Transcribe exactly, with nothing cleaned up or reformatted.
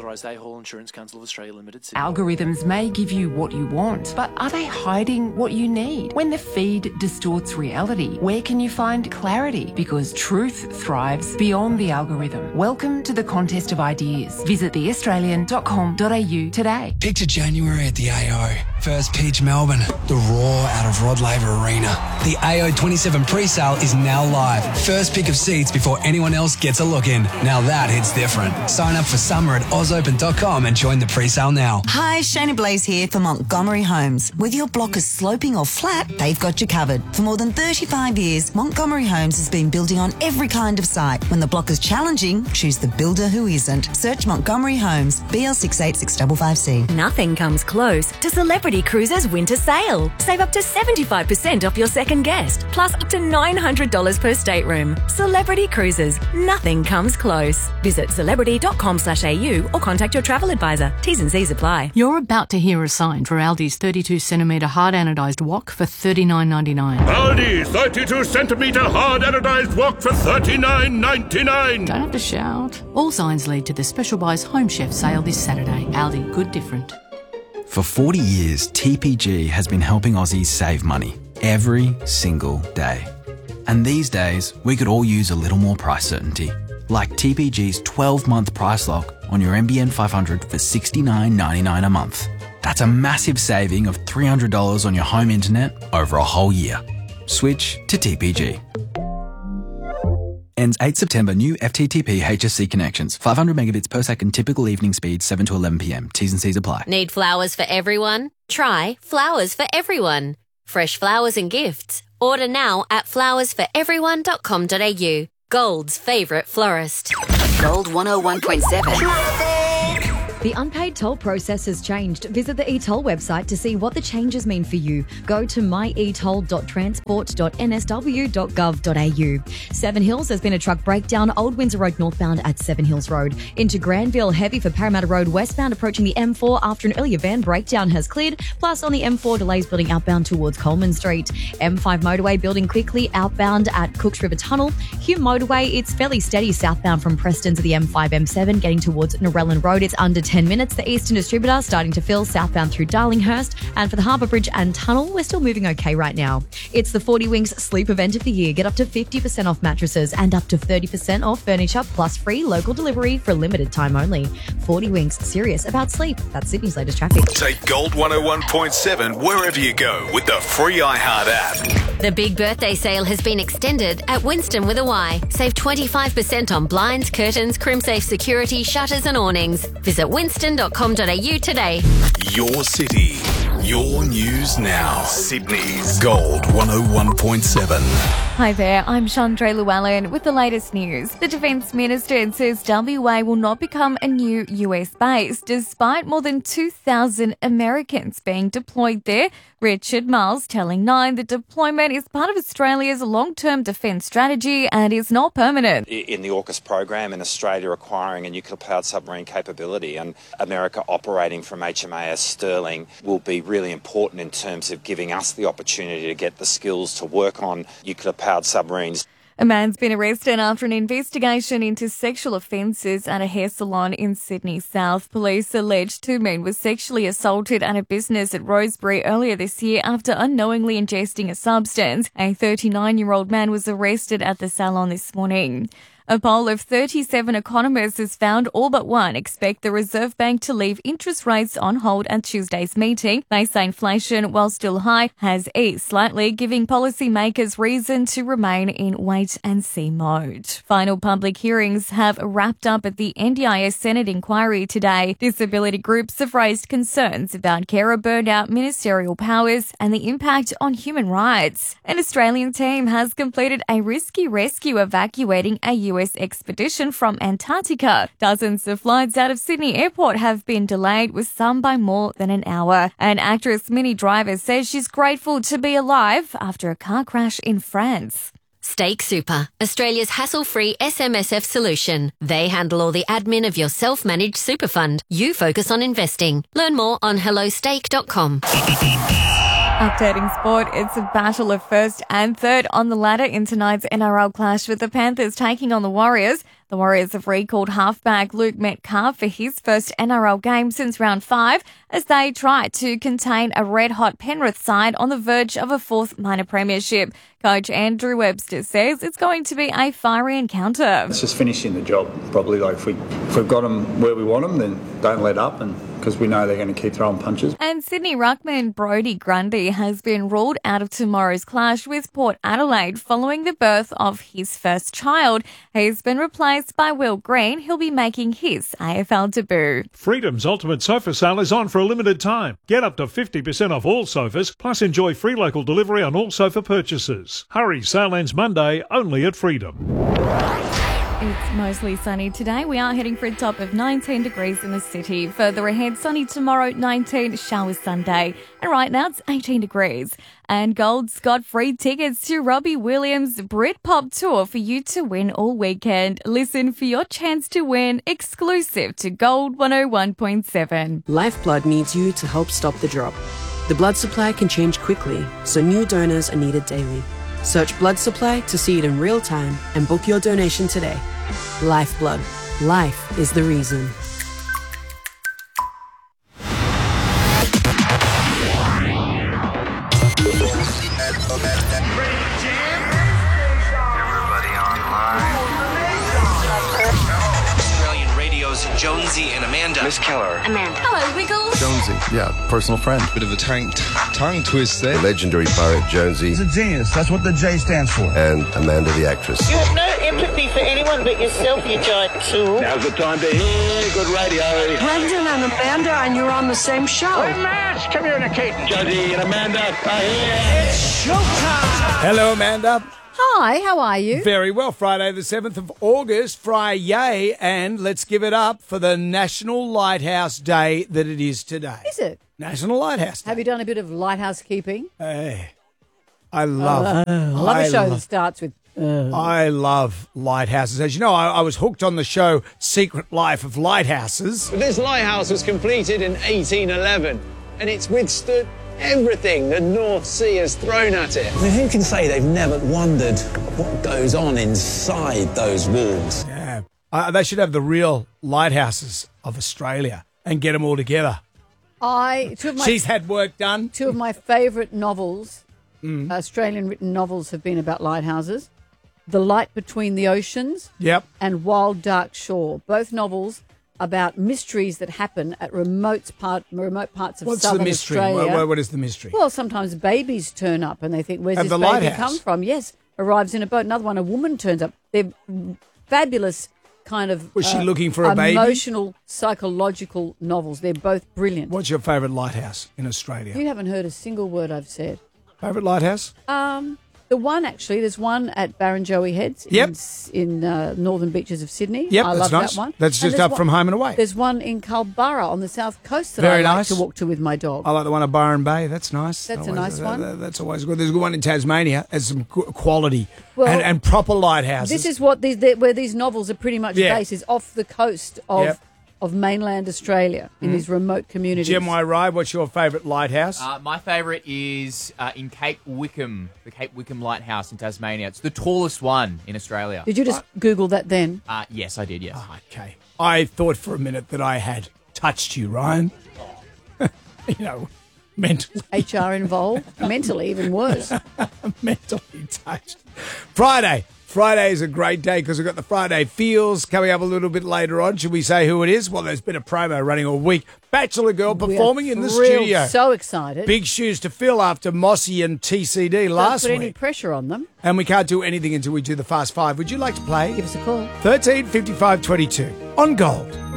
Authorised A-Hall Insurance Council of Australia Limited. Sydney. Algorithms may give you what you want, but are they hiding what you need? When the feed distorts reality, where can you find clarity? Because truth thrives beyond the algorithm. Welcome to the contest of ideas. Visit the australian dot com dot a u today. Picture January at the A O. First pitch Melbourne. The roar out of Rod Laver Arena. The A O twenty-seven pre-sale is now live. First pick of seats before anyone else gets a look in. Now that hits different. Sign up for summer at oz open dot com and join the pre-sale now. Hi, Shana Blaze here for Montgomery Homes. Whether your block is sloping or flat, they've got you covered. For more than thirty-five years, Montgomery Homes has been building on every kind of site. When the block is challenging, choose the builder who isn't. Search Montgomery Homes, B L six eight six five five C. Nothing comes close to Celebrity Cruises winter sale. Save up to seventy-five percent off your second guest, plus up to nine hundred dollars per stateroom. Celebrity Cruises. Nothing comes close. Visit celebrity dot com slash a u or contact your travel advisor. T's and C's apply. You're about to hear a sign for Aldi's thirty-two centimetre hard anodised wok for thirty-nine ninety-nine. Aldi thirty-two centimetre hard anodised wok for thirty-nine ninety-nine. Don't have to shout. All signs lead to the Special Buys Home Chef sale this Saturday. Aldi, good different. For forty years, T P G has been helping Aussies save money every single day. And these days, we could all use a little more price certainty. Like T P G's twelve-month price lock on your N B N five hundred for sixty-nine ninety-nine a month. That's a massive saving of three hundred dollars on your home internet over a whole year. Switch to T P G. Ends eighth September. New F T T P H S C connections. five hundred megabits per second. Typical evening speed seven to eleven p m. T's and C's apply. Need flowers for everyone? Try Flowers for Everyone. Fresh flowers and gifts. Order now at flowers for everyone dot com dot a u. Gold's favourite florist. Gold one oh one point seven. The unpaid toll process has changed. Visit the e-toll website to see what the changes mean for you. Go to my e toll dot transport dot n s w dot gov dot a u. Seven Hills, has been a truck breakdown. Old Windsor Road northbound at Seven Hills Road. Into Granville, heavy for Parramatta Road westbound approaching the M four after an earlier van breakdown has cleared. Plus on the M four, delays building outbound towards Coleman Street. M five motorway building quickly outbound at Cooks River Tunnel. Hume motorway, it's fairly steady southbound from Preston to the M five M seven getting towards Narellan Road. It's under ten minutes. The Eastern Distributor starting to fill southbound through Darlinghurst. And for the Harbour Bridge and Tunnel, we're still moving okay right now. It's the forty Wings sleep event of the year. Get up to fifty percent off mattresses and up to thirty percent off furniture plus free local delivery for a limited time only. forty Wings, serious about sleep. That's Sydney's latest traffic. Take Gold one oh one point seven wherever you go with the free iHeart app. The big birthday sale has been extended at Winston with a Y. Save twenty-five percent on blinds, curtains, CrimSafe security, shutters and awnings. Visit winston dot com dot a u today. Your city, your news now. Sydney's Gold one oh one point seven. Hi there, I'm Chandra Llewellyn with the latest news. The Defence Minister says W A will not become a new U S base, despite more than two thousand Americans being deployed there. Richard Miles telling Nine the deployment is part of Australia's long-term defence strategy and is not permanent. In the AUKUS program in Australia acquiring a nuclear-powered submarine capability and America operating from H M A S Sterling will be really important in terms of giving us the opportunity to get the skills to work on nuclear-powered submarines. A man's been arrested after an investigation into sexual offences at a hair salon in Sydney South. Police allege two men were sexually assaulted at a business at Rosebery earlier this year after unknowingly ingesting a substance. A thirty-nine-year-old man was arrested at the salon this morning. A poll of thirty-seven economists has found all but one expect the Reserve Bank to leave interest rates on hold at Tuesday's meeting. They say inflation, while still high, has eased slightly, giving policymakers reason to remain in wait-and-see mode. Final public hearings have wrapped up at the N D I S Senate inquiry today. Disability groups have raised concerns about carer burnout, ministerial powers, and the impact on human rights. An Australian team has completed a risky rescue evacuating a U S expedition from Antarctica. Dozens of flights out of Sydney Airport have been delayed, with some by more than an hour. And actress Minnie Driver says she's grateful to be alive after a car crash in France. Stake Super, Australia's hassle-free S M S F solution. They handle all the admin of your self-managed super fund. You focus on investing. Learn more on hello stake dot com. Updating sport, it's a battle of first and third on the ladder in tonight's N R L clash with the Panthers taking on the Warriors. The Warriors have recalled halfback Luke Metcalf for his first N R L game since round five as they try to contain a red-hot Penrith side on the verge of a fourth minor premiership. Coach Andrew Webster says it's going to be a fiery encounter. It's just finishing the job, probably. Like if, we, if we've got them where we want them, then don't let up, and because we know they're going to keep throwing punches. And Sydney ruckman Brodie Grundy has been ruled out of tomorrow's clash with Port Adelaide following the birth of his first child. He's been replaced by Will Green. He'll be making his A F L debut. Freedom's Ultimate Sofa Sale is on for a limited time. Get up to fifty percent off all sofas, plus enjoy free local delivery on all sofa purchases. Hurry, sale ends Monday, only at Freedom. It's mostly sunny today. We are heading for a top of nineteen degrees in the city. Further ahead, sunny tomorrow, nineteen, showers Sunday. And right now, it's eighteen degrees. And Gold's got free tickets to Robbie Williams' Britpop tour for you to win all weekend. Listen for your chance to win, exclusive to Gold one oh one point seven. Lifeblood needs you to help stop the drop. The blood supply can change quickly, so new donors are needed daily. Search blood supply to see it in real time and book your donation today. Lifeblood. Life is the reason. Australian Radio's Jonesy and Amanda. Miss Keller. Amanda. Hello, Wiggles. Jonesy, yeah, personal friend. Bit of a tongue, tongue twist there. The legendary pirate Jonesy. He's a genius. That's what the J stands for. And Amanda the actress. You have no empathy for anyone but yourself, you giant tool. Now's the time to hear good radio. Brendan and Amanda, and you're on the same show. We're mass communicating. Jonesy and Amanda are here. It's showtime. Hello, Amanda. Hi, how are you? Very well. Friday the seventh of August, Friday, and let's give it up for the National Lighthouse Day that it is today. Is it? National Lighthouse Day. Have you done a bit of lighthouse keeping? Hey, I love uh, I love a show that starts with uh. I love lighthouses. As you know, I, I was hooked on the show Secret Life of Lighthouses. This lighthouse was completed in eighteen eleven, and it's withstood everything the North Sea has thrown at it. I mean, who can say they've never wondered what goes on inside those walls? Yeah. Uh, they should have the real lighthouses of Australia and get them all together. I two of my, She's had work done. Two of my favourite novels, mm. Australian written novels, have been about lighthouses. The Light Between the Oceans yep. and Wild Dark Shore. Both novels about mysteries that happen at remote part, remote parts of What's southern the mystery? Australia. What, what is the mystery? Well, sometimes babies turn up and they think, where's At this the baby lighthouse? come from? Yes, arrives in a boat. Another one, a woman turns up. They're fabulous kind of Was she uh, looking for a baby? emotional, psychological novels. They're both brilliant. What's your favourite lighthouse in Australia? You haven't heard a single word I've said. Favourite lighthouse? Um, the one, actually, there's one at Barrenjoey Heads Yep. in, in uh, northern beaches of Sydney. Yep, I that's love nice. that one. That's And just there's up one- from Home and Away. There's one in Culburra on the south coast that Very I like nice. to walk to with my dog. I like the one at Byron Bay. That's nice. That's a Always- nice that- one. that- That's always good. There's a good one in Tasmania. Has some qu- quality Well, and, and proper lighthouses. This is what these, the, where these novels are pretty much Yeah. based, is off the coast of Yep. of mainland Australia in Mhm. these remote communities. Jim Wai, what's your favourite lighthouse? Uh, my favourite is uh, in Cape Wickham, the Cape Wickham Lighthouse in Tasmania. It's the tallest one in Australia. Did you just Google that then? Uh, yes, I did, yes. Okay. I thought for a minute that I had touched you, Ryan. you know, mentally. H R involved? Mentally, even worse. mentally touched. Friday. Friday is a great day because we've got the Friday Feels coming up a little bit later on. Should we say who it is? Well, there's been a promo running all week. Bachelor Girl We are performing in the thrilled, studio. So excited. Big shoes to fill after Mossy and T C D Don't last put week. any pressure on them. And we can't do anything until we do the Fast Five. Would you like to play? Give us a call. thirteen fifty-five twenty-two on Gold.